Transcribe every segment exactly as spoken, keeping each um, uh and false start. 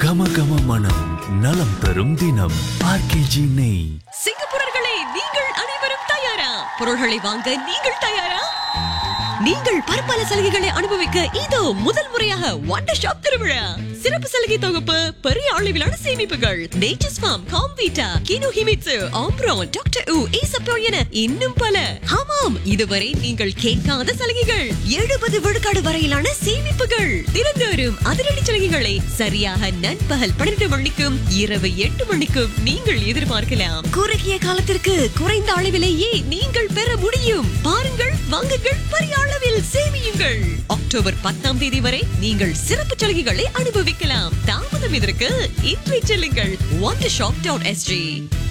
கம கம மனம் நலம் தரும் தினம் ஆர்கேஜி நெய். சிங்கப்பூரர்களே, நீங்கள் அனைவரும் தயாரா? பொருள்களை வாங்க நீங்கள் தயாரா? நீங்கள் பற்பல சலுகைகளை அனுபவிக்க இதோ முதல் முறையாக வண்டர் ஷாப் திருவிழா. சிறப்பு சலுகை தொகுப்பு, பெரிய அளவிலான சேமிப்புகள், nature's form, Comvita, GNU Himitsu, ஆம்ப்ரோன், doctor உ, ஈசப்போ என இன்னும் பல. ஆமாம், இதுவரை நீங்கள் கேட்காத சலுகைகள், எழுபது விழுக்காடு வரையிலான சேமிப்புகள், தினந்தோறும் அதிரடி சலுகைகளை சரியாக நண்பகல் பன்னிரண்டு மணிக்கும் இரவு எட்டு மணிக்கும் நீங்கள் எதிர்பார்க்கலாம். குறுகிய காலத்திற்கு குறைந்த அளவிலேயே நீங்கள் பெற முடியும். பாருங்கள், வாங்குங்கள், பெரிய அளவில் சேமியுங்கள். அக்டோபர் பத்தாம் தேதி வரை நீங்கள் சிறப்பு சலுகைகளை அனுபவிக்கலாம். தாமதம் இதற்கு இன்றைய செல்லுங்கள் wonder shop dot s g.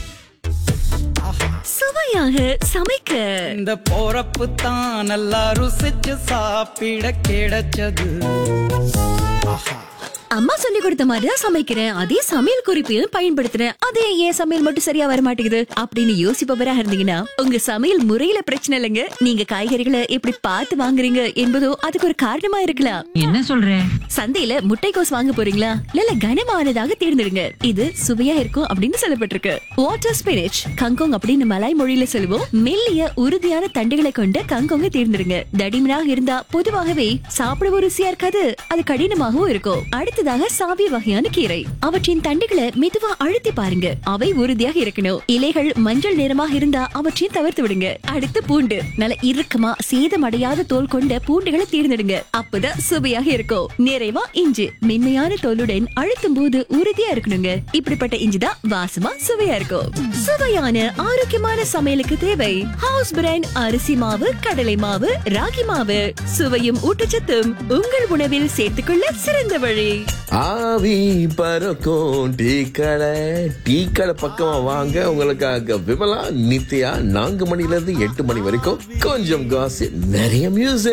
சுவையாக சமைக்க இந்த போறப்பு தான் நல்லா ருசிச்சு சாப்பிட கிடைச்சது. அம்மா சொல்லி கொடுத்த மாதிரிதான் சமைக்கிறேன், அதே சமையல் குறிப்பையும் பயன்படுத்துறேன், அதே ஏன் சமையல் மட்டும் சரியா வர மாட்டேங்குது அப்படின்னு யோசிப்பவரா இருந்தீங்கன்னா உங்க சமையல் முறையில பிரச்சனை இல்லைங்க. நீங்க காய்கறிகளை எப்படி பார்த்து வாங்குறீங்க என்பதோ அதுக்கு ஒரு காரணமா இருக்கலாம். என்ன சொல்றேன்? சந்தையில முட்டைக்கோஸ் வாங்க போறீங்களா, இல்ல கனமானதாக தேர்ந்தெடுங்க, இது சுவையா இருக்கும் அப்படின்னு சொல்லப்பட்டிருக்கு. வாட்டர் ஸ்பினிச், கங்கோங் அப்படின்னு மலாய் மொழியில சொல்லுவோம். மெல்லிய உறுதியான தண்டுகளை கொண்ட கங்கோங்க தேர்ந்தெடுங்க. தடிமனாக இருந்தா பொதுவாகவே சாப்பிடவும் ருசியா இருக்காது, அது கடினமாகவும் இருக்கும். அடுத்ததாக சாவிய வகையான கீரை, அவற்றின் தண்டுகளை மெதுவா அழுத்தி பாருங்க, அவை உறுதியாக இருக்கணும். இலைகள் மஞ்சள் நிறமாக இருந்தா அவற்றையும் தவிர்த்து விடுங்க. அடுத்து பூண்டு, நல்ல இறுக்கமா சேதமடையாத தோல் கொண்ட பூண்டுகளை தேர்ந்தெடுங்க, அப்பதான் சுவையாக இருக்கும். நிறைவா இஞ்சி, மென்மையான தோலுடன் அழுத்தும் போது உறுதியா இருக்கணுங்க. இப்படிப்பட்ட இஞ்சி தான் வாசமா சுவையா இருக்கும். சுவையான ஆரோக்கியமான சமையலுக்கு தேவை ஹவுஸ் பிராண்ட் அரிசி மாவு, கடலை மாவு, ராகி மாவு. சுவையும் ஊட்டச்சத்தும் உங்கள் உணவில் சேர்த்துக்கொள்ள சிறந்த வழி. ஆவி பறக்கும் டீ கடை. டீ கடை பக்கமா வாங்க, உங்களுக்காக விமலா நித்யா நான்கு மணில இருந்து எட்டு மணி வரைக்கும் கொஞ்சம் காசு, நிறைய மியூசிக்.